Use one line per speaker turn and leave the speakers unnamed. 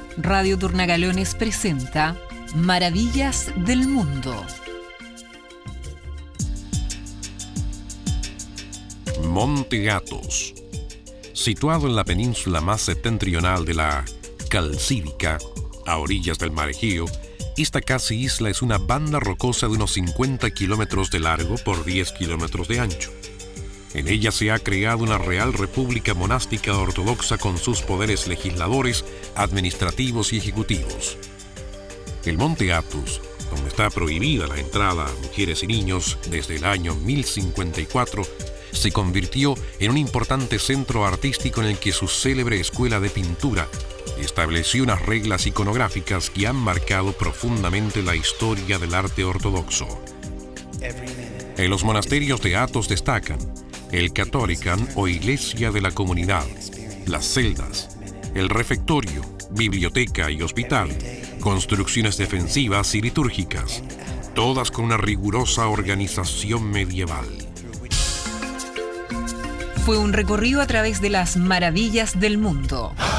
Radio Turnagalones presenta Maravillas del Mundo.
Monte Athos. Situado en la península más septentrional de la Calcídica, a orillas del mar Egeo, esta casi isla es una banda rocosa de unos 50 kilómetros de largo por 10 kilómetros de ancho. En ella se ha creado una real república monástica ortodoxa con sus poderes legisladores, administrativos y ejecutivos. El Monte Athos, donde está prohibida la entrada a mujeres y niños desde el año 1054, se convirtió en un importante centro artístico en el que su célebre escuela de pintura estableció unas reglas iconográficas que han marcado profundamente la historia del arte ortodoxo. En los monasterios de Athos destacan el Catholican o Iglesia de la Comunidad, las celdas, el refectorio, biblioteca y hospital, construcciones defensivas y litúrgicas, todas con una rigurosa organización medieval.
Fue un recorrido a través de las maravillas del mundo.